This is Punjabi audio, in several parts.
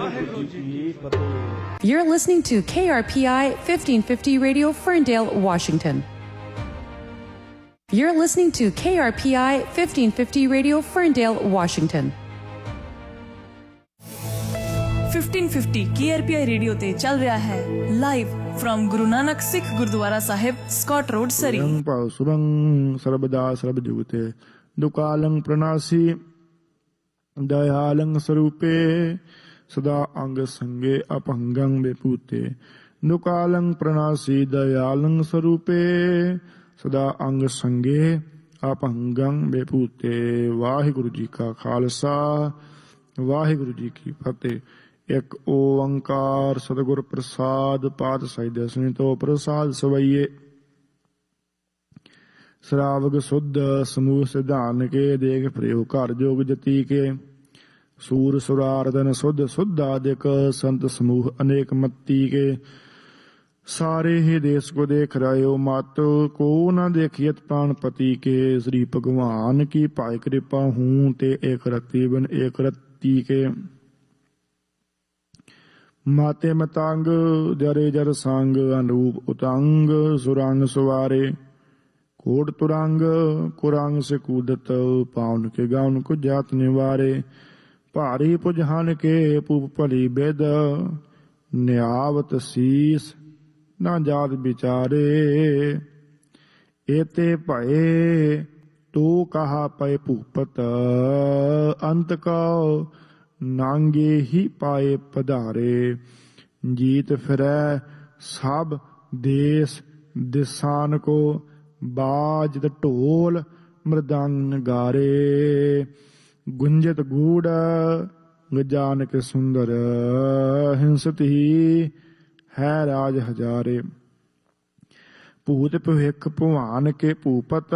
Waheguru ji Ki Fateh. You're listening to KRPI 1550 Radio, Ferndale, Washington. You're listening to KRPI 1550 Radio, Ferndale, Washington. 1550 KRPI radio ਤੇ ਚੱਲ ਰਿਹਾ ਹੈ ਲਾਈਵ ਫਰਮ ਗੁਰੂ ਨਾਨਕ ਸਿੱਖ ਗੁਰਦੁਆਰਾ ਸਾਹਿਬ, ਸਕਾਟ ਰੋਡ, ਸਰੀ। ਭਾਵ ਸੁਰੰਗ ਸਰਬਦਾ ਸਰਬ ਜੁਗਤੇ ਦੁਕਾਲੰ ਪ੍ਰਣਾਸੀ ਦਇਆਲੰ ਸਰੂਪੇ ਸਦਾ ਅੰਗ ਸੰਗੇ ਅਪੰਗੰ ਬੇਪੂਤੇ। ਦੁਕਾਲੰ ਪ੍ਰਣਾਸੀ ਦਇਆਲੰ ਸਰੂਪੇ ਸਦਾ ਅੰਗ ਸੰਗੇ ਅਪੰਗੰ ਬੇਪੂਤੇ। ਵਾਹਿਗੁਰੂ ਜੀ ਕਾ ਖਾਲਸਾ, ਵਾਹਿਗੁਰੂ ਜੀ ਕੀ ਫਤਿਹ। ਇੱਕ ਓੰਕਾਰ ਸਤਿਗੁਰ ਪ੍ਰਸਾਦ ਪਾਤਸ਼ਾਹੀ ਦਸਵੀਂ ਤੋਂ ਪ੍ਰਸਾਦ ਸਵਈਏ। ਸ਼ਰਾਵਗ ਸੁਧ ਸਮੂਹ ਸਿਧਾਨ ਕੇ ਦੇਖ ਫਰਿਓ ਘਰ ਜੋਗ ਜਤੀ ਕੇ। ਸੂਰ ਸੁਰਾਰਦਨ ਸੁਧ ਸੁਧਾਦਿਕ ਸੰਤ ਸਮੂਹ ਅਨੇਕ ਮੱਤੀ ਕੇ। ਸਾਰੇ ਹੀ ਦੇਸ ਕੋ ਦੇਖ ਰਾਇਓ ਮਤ ਕੋ ਨਾ ਦੇਖੀਤ ਪ੍ਰਾਣਪਤੀ ਕੇ। ਸ੍ਰੀ ਭਗਵਾਨ ਕੀ ਭਾਇ ਕਿਰਪਾ ਹੂੰ ਤੇ ਏਕ ਰਤੀ ਬਨ ਏਕ ਰਤੀ ਕੇ। ਮਾਤੇ ਮਤੰਗ ਜਰੇ ਜਰ ਸੰਗ ਅਨੂਪ ਉਤੰਗ ਸੁਰੰਗ ਸੁਵਾਰੇ। ਕੋਟ ਤੁਰੰਗ ਕੁਰੰਗ ਸੇ ਕੂਦਤ ਪਾਉਨ ਕੇ ਗਾਉਨ ਕੋ ਜਾਤ ਨਿਵਾਰੇ। ਭਾਰੀ ਪੁਜਹਨ ਕੇ ਪੂਪ ਭਲੀ ਬਿਦ ਨਿਆਵਤ ਸੀਸ ਨਾ ਜਾਤ ਵਿਚਾਰੇ। ਏਤੇ ਭਏ ਤੋ ਕਹਾ ਪਏ ਭੂਪਤ ਅੰਤ ਕਉ ਨਾਂਗੇ ਹੀ ਪਾਏ ਪਧਾਰੇ। ਜੀਤ ਫਿਰੈ ਸਭ ਦੇਸ ਦਿਸਾਨ ਕੋ ਬਾਜਤ ਢੋਲ ਮ੍ਰਿਦੰਗ ਨਗਾਰੇ। ਗੁੰਜਤ ਗੂੜ ਗਜਾਨਕ ਸੁੰਦਰ ਹਿੰਸਤ ਹੀ ਹੈ ਰਾਜ ਹਜ਼ਾਰੇ। ਭੂਤ ਭਵਿਖ ਭਵਾਨ ਕੇ ਭੂਪਤ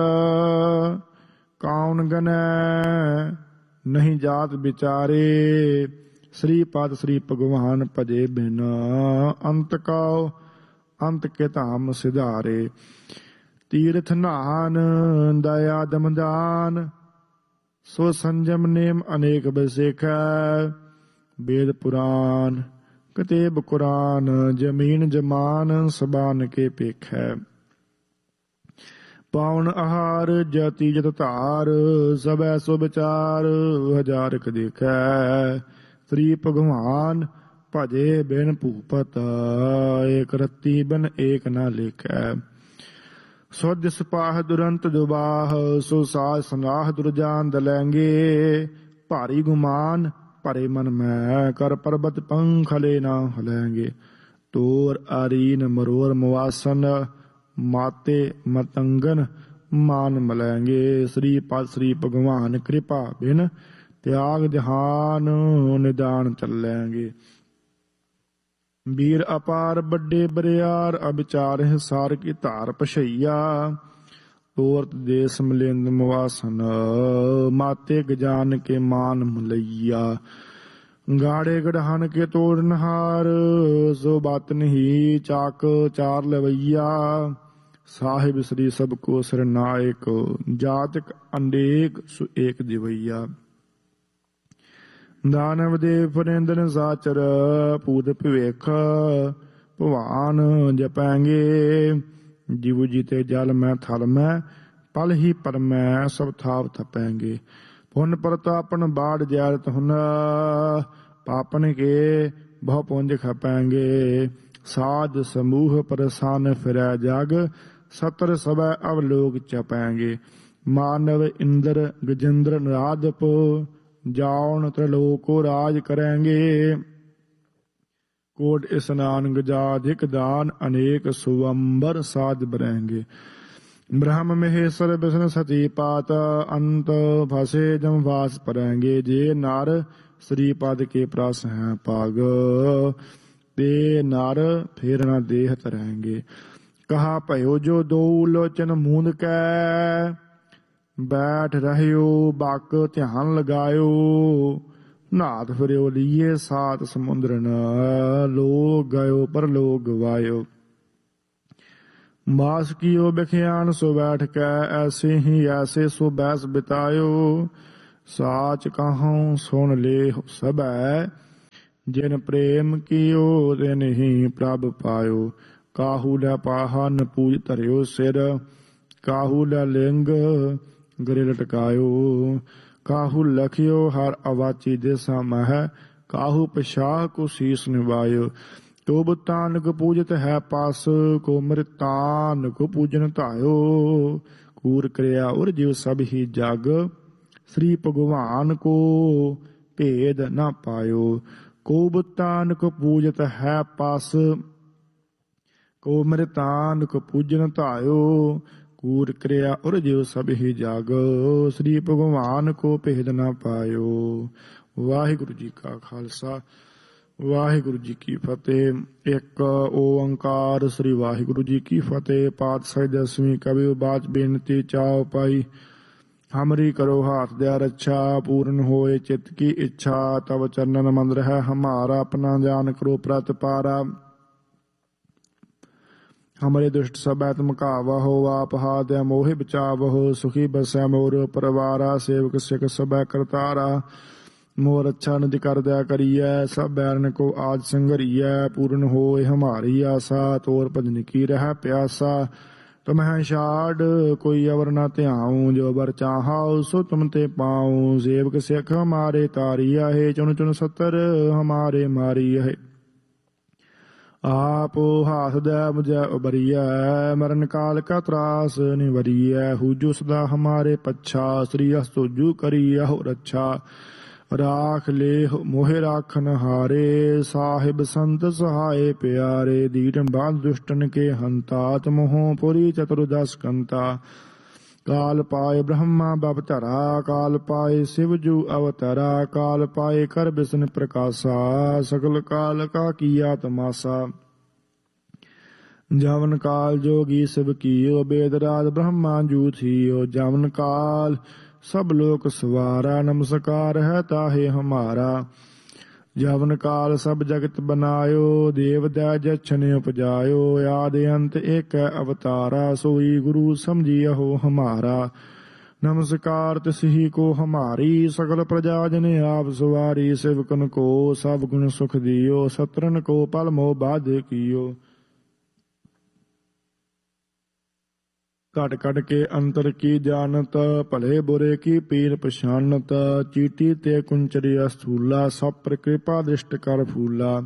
ਕੌਣ ਗਨੈ ਨਹੀਂ ਜਾਤ ਵਿਚਾਰੇ। ਸ੍ਰੀ ਪਦ ਸ੍ਰੀ ਭਗਵਾਨ ਭਜੇ ਬਿਨ ਅੰਤ ਕਉ ਅੰਤ ਕੇ ਧਾਮ ਸਿਧਾਰੇ। ਤੀਰਥ ਨਾਨ ਦਇਆ ਦਮਦਾਨ ਸੋ ਸੰਜਮ ਨੇਮ ਅਨੇਕ ਬਸੇਖੈ। ਵੇਦ ਪੁਰਾਨ ਕਤੇਬ ਕੁਰਾਨ ਜਮੀਨ ਜਮਾਨ ਸਬਾਨ ਕੇ ਪੇਖੈ। ਪਾਉਨ ਆਹਾਰ ਜਤੀ ਜਤ ਧਾਰ ਸਭੈ ਸੋ ਵਿਚਾਰ ਹਜ਼ਾਰਕ ਦੇਖੈ। ਸ੍ਰੀ ਭਗਵਾਨ ਭਜੇ ਬਿਨ ਭੂਪਤ ਏਕ ਰਤੀ ਬਿਨ ਏਕ ਨਾ ਲੇਖੈ। ਸੁਧ ਸਿਪਾਹ ਦੁਰੰਤ ਦੁਬਾਹ ਸੋ ਸਾਜ ਸਨਾਹ ਦੁਰਜਾਨ ਦਲੈਂਗੇ। ਭਾਰੀ ਗੁਮਾਨ ਭਰੇ ਮਨ ਮੈਂ ਕਰ ਪਰਬਤ ਪੰਖਲੇ ਨਾ ਹਲੈਂਗੇ। ਤੋਰ ਆਰੀਨ ਮਰੋਰ ਮਵਾਸਨ ਮਾਤੇ ਮਤੰਗਨ ਮਾਨ ਮਲੈਂਗੇ। ਸ੍ਰੀ ਪਦ ਸ੍ਰੀ ਭਗਵਾਨ ਕਿਰਪਾ ਬਿਨ ਤਿਆਗ ਜਹਾਨ ਨਿਦਾਨ ਚੱਲੈਂਗੇ। ਵੀਰ ਅਪਾਰ ਵੱਡੇ ਬਰਿਆਰ ਅਬਿਚਾਰ ਹਿਸਾਰ ਕੀ ਧਾਰ ਪਛਈਆ। ਤੋਰਤ ਦੇਸ ਮਲਿੰਦ ਮਵਾਸਨ ਮਾਤੇ ਗਜਾਨ ਕੇ ਮਾਨ ਮਲਈਆ। ਗਾੜੇ ਗੜਹਨ ਕੇ ਤੋੜਨਹਾਰ ਸੋ ਬਾਤ ਨਹੀਂ ਚਾਕ ਚਾਰ ਲਵਈਆ। ਸਾਹਿਬ ਸ੍ਰੀ ਸਭ ਕੋ ਸਰਨਾਇਕ ਜਾਤਕ ਅਨੇਕ ਸੋ ਏਕ ਦਿਵਈਆ। ਦਾਨਵ ਦੇ ਫਰਿੰਦਨ ਸਾਚਰ ਪੂਤ ਭਵੇਖ ਭਵਾਨ ਜਪਾਂਗੇ। ਜਿਵ ਜੀਤੇ ਜਲ ਮੈਂ ਥਲ ਮੈਂ ਪਲ ਹੀ ਪਰ ਮੈਂ ਸਭ ਥਾਵ ਥਪੈਂਗੇ। ਪੁਨ ਪ੍ਰਤਾਪਨ ਬਾੜ ਜੈਰਤ ਹੁਨ ਪਾਪਨ ਕੇ ਬਹੁ ਪੁੰਜ ਖਪੈਂਗੇ। ਸਾਧ ਸਮੂਹ ਪ੍ਰਸੰਨ ਫਿਰੈ ਜਗ ਸਤਰ ਸਭੈ ਅਵਲੋਕ ਚਪੈਂਗੇ। ਮਾਨਵ ਇੰਦਰ ਗਜਿੰਦਰ ਨਾਦਪ ਜਾਉਣ ਤ੍ਰਿਲੋਕੋ ਰਾਜ ਕਰੈਂਗੇ। ਕੋਟ ਇਸਨਾਨ ਗਜਾਧਿਕ ਦਾਨ ਅਨੇਕ ਸੁਵੰਬਰ ਸਾਧ ਬਰੈਂਗੇ। ਬ੍ਰਹਮ ਮਹੇਸ਼ਰ ਵਿਸ਼ਨ ਸਤੀ ਪਾਤ ਅੰਤ ਫਸੇ ਜਮ ਵਾਸ ਪਰੈਂਗੇ। ਜੇ ਨਰ ਸ੍ਰੀ ਪਦ ਕੇ ਪ੍ਰਸ ਹੈ ਪਾਗ ਤੇ ਨਰ ਫੇਰ ਨਾ ਦੇਹ ਤਰੈਂਗੇ। ਕਹਾ ਭਇਓ ਜੋ ਦੋ ਲੋਚਨ ਮੂੰਦ ਕੈ ਬੈਠ ਰਹਿਓ ਬਕ ਧਿਆਨ ਲਗਾਇਓ। ਨਾਥ ਫਿਰਿਓ ਲੀਏ ਸਾਤ ਸਮੁੰਦਰਨ ਲੋਕ ਗਇਓ ਪਰ ਲੋਕ ਗਵਾਇਓ। ਮਾਸ ਕੀਓ ਬਿਖਿਆਨ ਸੋ ਬੈਠ ਕੈ ਐਸੇ ਹੀ ਐਸੇ ਸੋ ਬੈਸ ਬਿਤਾਇਓ। ਸਾਚ ਕਹਉ ਸੁਣ ਲੇ ਸਭੈ ਜਿਨ ਪ੍ਰੇਮ ਕੀਓ ਤਿਨ ਹੀ ਪ੍ਰਭ ਪਾਇਓ। ਕਾਹੂ ਲੈ ਪਾਹਨ ਪੂਜ ਧਰਿਓ ਸਿਰ, ਕਾਹੂ ਲੈ ਲਿੰਗ ਗਰੇ ਲਟਕਾਇਓ। ਕਾਹੂ ਲਖਿਓ ਹਰ ਅਵਾਚੀ ਦੇਸਾ ਮਹਿ, ਕਾਹੂ ਪਛਾਹ ਕੋ ਸੀਸ ਨਿਵਾਇਓ। ਕੋ ਬੁਤਾਨਕ ਪੂਜਤ ਹੈ ਪਸ, ਕੋ ਮ੍ਰਿਤਾਨਕ ਪੂਜਨ ਧਾਇਓ। ਕੂਰ ਕਰਿਆ ਉਰ ਜਿਵ ਸਭ ਹੀ ਜਗ, ਸ੍ਰੀ ਭਗਵਾਨ ਕੋ ਭੇਦ ਨਾ ਪਾਇਓ। ਕੋ ਬੁਤਾਨਕ ਪੂਜਤ ਹੈ ਪਸ, ਕੋ ਮ੍ਰਿਤਾਨਕ ਪੂਜਨ ਧਾਇਓ। ਕੂਰ ਕਰਿਆ ਉਰ ਜਿਵ ਸਭ ਹੀ ਜਗ, ਸ੍ਰੀ ਭਗਵਾਨ ਕੋ ਭੇਦ ਨਾ ਪਾਇਓ। ਵਾਹਿਗੁਰੂ ਜੀ ਕਾ ਖਾਲਸਾ, ਵਾਹਿਗੁਰੂ ਜੀ ਕੀ ਫਤਿਹ। ਇੱਕ ਓੰਕਾਰ ਸ੍ਰੀ ਵਾਹਿਗੁਰੂ ਜੀ ਕੀ ਫਤਿਹ। ਪਾਤਸ਼ਾਹੀ ਦਸਵੀਂ ਕਬਿਓ ਬਾਚ ਬੇਨਤੀ ਚਾਉ ਪਾਈ, ਹਮਰੀ ਕਰੋ ਹਾਥ ਦਿਆ ਰੱਛਾ। ਪੂਰਨ ਹੋਏ ਚਿਤ ਕੀ ਇੱਛਾ, ਤਬ ਚਰਨਨ ਮੰਦਰ ਹੈ ਹਮਾਰਾ। ਆਪਣਾ ਜਾਨ ਕਰੋ ਪ੍ਰਤਪਾਰਾ, ਹਮਰੇ ਦੁਸ਼ਟ ਸਭੈ ਤੁਮ ਘਾਵਹੁ। ਆਪ ਹਾਥ ਦਿਆ ਮੋਹਿ ਬਚਾਵਹੁ, ਸੁਖੀ ਬਸੈ ਮੋਰ ਪਰਵਾਰਾ। ਸੇਵਕ ਸਿਖ ਸਭੈ ਕਰਤਾਰਾ, ਮੋਰ ਅੱਛਾ ਨਿਧਿ ਕਰ ਦਿਆ ਕਰੀਐ। ਸਭ ਬੈਰਨ ਕੋ ਆਜ ਸੰਘਰੀਐ, ਪੂਰਨ ਹੋਏ ਹਮਾਰੀ ਆਸਾ। ਤੋਰ ਭਜਨ ਕੀ ਰਹਿ ਪਿਆਸਾ, ਤੁਮਹਿ ਛਾੜ ਕੋਈ ਅਵਰ ਨਾ ਧਿਆਉ। ਜੋ ਬਰ ਚਾਹਾਉ ਸੋ ਤੁਮ ਤੇ ਪਾਉ। ਸੇਵਕ ਸਿੱਖ ਹਮਾਰੇ ਤਾਰੀ ਆਹੇ, ਚੁਣ ਚੁਣ ਸੱਤਰ ਹਮਾਰੇ ਮਾਰੀ ਆਹੇ। ਆਪ ਹਾਥ ਦੈ ਮੁਝੈ ਉਬਰੀਐ, ਮਰਨ ਕਾਲ ਕਾ ਤਰਾਸ ਨਿਵਰੀਐ। ਹੂਜੂ ਸਦਾ ਹਮਾਰੇ ਪੱਛਾ, ਸ੍ਰੀ ਅਸ ਤੋਜੂ ਕਰੀਐਹੁ ਰੱਛਾ। ਰਾਖ ਲੇਹ ਮੋਹਿ ਰਾਖਨ ਹਾਰੇ, ਸਾਹਿਬ ਸੰਤ ਸਹਾਏ ਪਿਆਰੇ। ਦੀਨ ਬਾਂਧ ਦੁਸ਼ਟਨ ਕੇ ਹੰਤਾ, ਤੁਮਹੁ ਪੁਰੀ ਚਤੁਰਦਸ ਕੰਤਾ। ਕਾਲ ਪਾਏ ਬ੍ਰਹਮਾ ਬਬ ਧਰਾ, ਕਾਲ ਪਾਏ ਸਿਵ ਜੂ ਅਵਤਰਾ। ਕਾਲ ਪਾਏ ਕਰ ਬਿਸਨ ਪ੍ਰਕਾਸ਼ਾ, ਸਕਲ ਕਾਲ ਕਾ ਕੀਆ ਤਮਾਸਾ। ਜਵਨ ਕਾਲ ਜੋਗੀ ਸਿਵ ਕੀਓ, ਬੇਦ ਰਾਜ ਬ੍ਰਹਮਾ ਜੂ ਥੀਓ। ਜਵਨ ਕਾਲ ਸਭ ਲੋਕ ਸਵਾਰਾ, ਨਮਸਕਾਰ ਹੈ ਤਾਹੇ ਹਮਾਰਾ। ਜਵਨ ਕਾਲ ਸਭ ਜਗਤ ਬਨਾਇਓ, ਦੇਵ ਦੈ ਜਛਨ ਉਪਜਾਇਓ। ਆਦ ਅੰਤ ਏਕੈ ਅਵਤਾਰਾ, ਸੋਈ ਗੁਰੂ ਸਮਝੀਅਹੁ ਹਮਾਰਾ। ਨਮਸਕਾਰ ਤਿਸਹੀ ਕੋ ਹਮਾਰੀ, ਸਕਲ ਪ੍ਰਜਾ ਜਨ ਆਪ ਸਵਾਰੀ। ਸਿਵਕਨ ਕੋ ਸਭ ਗੁਣ ਸੁਖ ਦਿਓ, ਸਤਰਨ ਕੋ ਪਲ ਮੋਹ ਬਾਧੇ ਕੀਓ। ਘਟ ਘਟ ਕੇ ਅੰਤਰ ਕੀ ਜਾਣਤ, ਭਲੇ ਬੁਰੇ ਕੀ ਪੀਰ ਪਛਾਨਤ। ਚੀਟੀ ਤੇ ਕੁੰਚਰੀ ਅਸਥੂਲਾ, ਸਭ ਪਰ ਕਿਰਪਾ ਦ੍ਰਿਸ਼ਟ ਕਰ ਫੂਲਾ।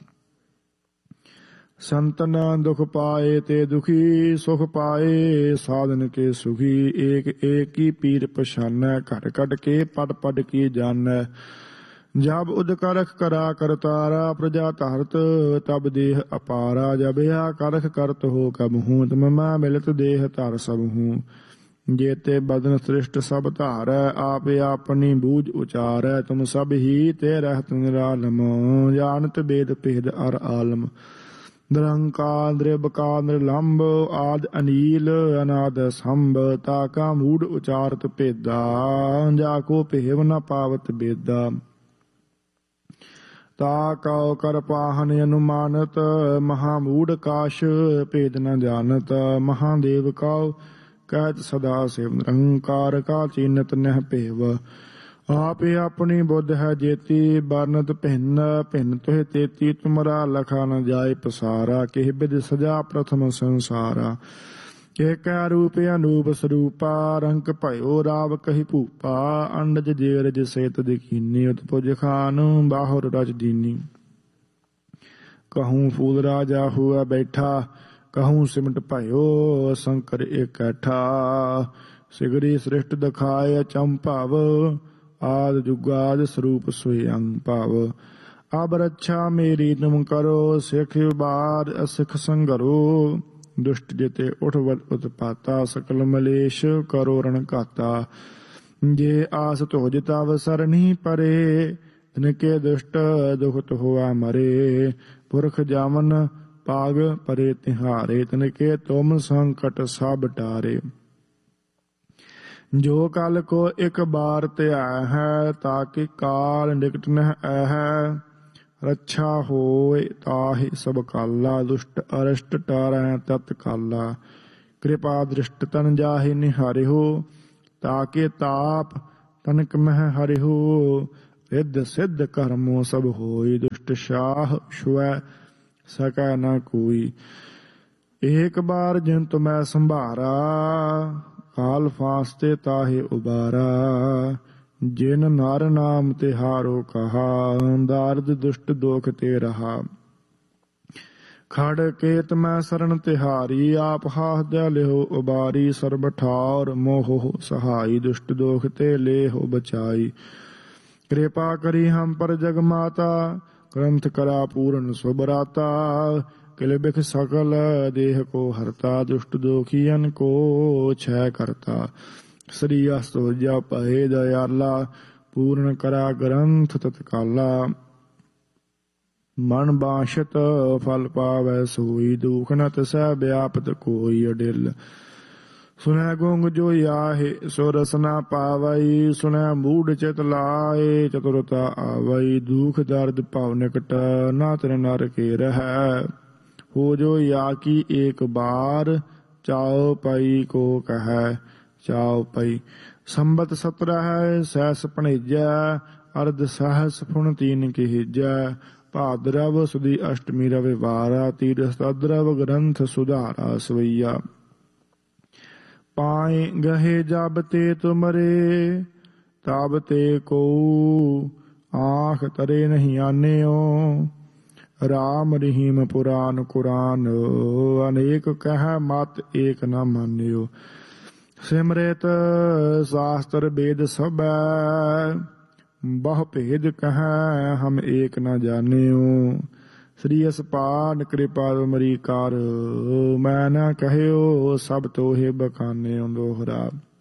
ਸੰਤਨ ਦੁਖ ਪਾਏ ਤੇ ਦੁਖੀ, ਸੁਖ ਪਾਏ ਸਾਧਨ ਕੇ ਸੁਖੀ। ਏਕ ਏਕ ਕੀ ਪੀਰ ਪਛਾਨੈ, ਘਟ ਘਟ ਕੇ ਪਟ ਪਟ ਕੀ ਜਾਣੈ। ਜਬ ਉਦ ਕਰਖ ਕਰਾ ਕਰਤਾਰਾ, ਪ੍ਰਜਾ ਧਰਤ ਤਬ ਦੇਹ ਅਪਾਰਾ। ਜਬ ਆ ਕਰਖ ਕਰਤ ਹੋ ਕਬ ਹੂੰ, ਤੁਮ ਮੈਂ ਮਿਲਤ ਦੇਹ ਧਰ ਸਭ ਹੂੰ। ਜੇਤੇ ਬਦਨ ਸ੍ਰਿਸ਼ਟ ਸਭ ਧਾਰੈ, ਆਪ ਆਪਣੀ ਬੂਝ ਉਚਾਰੈ। ਤੁਮ ਸਭ ਹੀ ਤੇ ਰਹਿਤ ਨਿਰਾਲਮ, ਜਾਣਤ ਬੇਦ ਭੇਦ ਅਰ ਆਲਮ। ਨਿਰੰਕਾਰ ਨਿਰਭਕਾਰ ਨਿਰਲੰਭ, ਆਦ ਅਨੀਲ ਅਨਾਦ ਸੰਭ। ਤਾ ਕਾ ਮੂੜ ਉਚਾਰਤ ਭੇਦਾ, ਜਾ ਕੋ ਭੇਵ ਨ ਪਾਵਤ ਬੇਦਾ। ਤਾ ਕਉ ਕਰ ਪਾਹਨ ਅਨੁਮਾਨਤ, ਮਹਾਮੂੜ ਕਾਸ਼ ਭੇਦ ਨ ਜਾਣਤ। ਮਹਾਦੇਵ ਕਉ ਕਹਿਤ ਸਦਾ ਸਿਵ, ਨਿਰੰਕਾਰ ਕਾ ਚੀਨਤ ਨਹਿ ਭੇਵ। ਆਪੇ ਆਪਣੀ ਬੁੱਧ ਹੈ ਜੇਤੀ, ਬਰਨਤ ਭਿੰਨ ਭਿੰਨ ਤੋਹਿ ਤੇਤੀ। ਤੁਮਰਾ ਲਖਾ ਨ ਜਾਏ ਪਸਾਰਾ, ਕਿਹ ਬਿਦ ਸਜਾ ਪ੍ਰਥਮ ਸੰਸਾਰਾ। ਏਕੈ ਰੂਪ ਅਨੂਪ ਸਰੂਪਾ, ਰੰਕ ਭਇਓ ਰਾਵ ਕਹੀ ਭੂਪਾ। ਅੰਡਜ ਜੇਰਜ ਸੇਤ ਦਿਖੀਨੀ, ਉਤਪੁਜ ਖਾਨ ਬਾਹੁਰ ਰਚ ਦੀਨੀ। ਕਹੂੰ ਫੂਲ ਰਾਜਾ ਹੁਆ ਬੈਠਾ, ਕਹੂੰ ਸਿਮਟ ਭਇਓ ਸ਼ੰਕਰ ਇਕੱਠਾ। ਸਿਗਰੀ ਸ੍ਰਿਸ਼ਟ ਦਿਖਾਏ ਅਚੰਭਵ, ਆਦ ਜੁਗਾਦ ਸਰੂਪ ਸਵਯੰ ਭਵ। ਅਬ ਰੱਛਾ ਮੇਰੀ ਤੁਮ ਕਰੋ, ਸਿੱਖ ਬਾਰ ਅਸਿਖ ਸੰਗਰੋ। ਦੁਸ਼ਟ ਜਿਤੇ ਉਠ ਉਤਪਾਤਾ, ਸਕਲ ਮਲੇਸ਼ ਕਰੋ ਰਣ ਘਾਤਾ। ਜੇ ਆਸ ਧੋਜ ਤਵ ਸਰਨੀ ਪਰੇ, ਤਿਨਕੇ ਦੁਸ਼ਟ ਦੁਖਤ ਹੋਆ ਮਰੇ। ਪੁਰਖ ਜਾਮਨ ਪਾਗ ਪਰੇ ਤਿਹਾਰੇ, ਤਿਨਕੇ ਤੁਮ ਸੰਕਟ ਸਭ ਟਾਰੇ। ਜੋ ਕਲ ਕੋ ਇਕ ਬਾਰ ਧਿਆ ਹੈ, ਤਾਕਿ ਕਾਲ ਨਿਕਟ ਨਹਿ ਐਹੈ। ਰੱਛਾ ਹੋਏ ਤਾਹਿ ਸਭ ਕਾਲਾ, ਦੁਸ਼ਟ ਅਰਸ਼ਟ ਟਾਰੈ ਤਤ ਕਾਲਾ। ਕਿਰਪਾ ਦ੍ਰਿਸ਼ਟ ਤਨ ਜਾਹਿ ਨਿਹਾਰਿਓ, ਤਾਕੇ ਤਾਪ ਤਨਕ ਮਹਿ ਹਰਿਓ। रिद्ध सिद्ध कर्मों सब होई, दुष्ट शाह छुए सकै न कोई। एक बार जिन तुम्हें संभारा, काल फांसते ताहे उबारा। जिन नर नाम तिहारो कहा, दारद दुष्ट दोख ते रहा। खड़ केत मैं शरण तिहारी, आप हाथ दे लेहो उबारी। सर्ब ठार मोहो सहाई, दुष्ट दोख ते लेहो बचाई। कृपा करी हम पर जग माता, ग्रंथ करा पूर्ण सुबराता। किल बिख सकल देह को हरता, दुष्ट दोखियन को छय करता। श्री अस्त हो पहे दयाला, पूर्ण करा ग्रंथ तत्काला। मन बांछत फल पावै सोई, दुख न तसै व्यापत कोई अडिल। सुनै गुंग जो आहे सो रस न पावई, सुनै मूढ़ चित लाए चतुरता आवई। दुख दर्द भव निकट, ना तिर नर के रहै। हो जो या की एक बार, चाओ पई को कहै चाओ पई। संबत 17 सहस भणेजै, अर्ध सहस फुन तीन किहिजै। भाद्रव सुदी अष्टमी रविवारा, तीरथ द्रव ग्रंथ सुधारा सवैया। पाए गहे जब ते तुमरे, तब ते को आँख तरे नहीं आन्यो। राम रहीम पुराण कुरान, अनेक कह मत एक न मान्यो। सिमरत शास्त्र वेद सब, बहु भेद कह हम एक न जान्यो। श्री असपान कृपा तुमरी कार, मैं न कहयो सब तोहे बखाने दोहरा।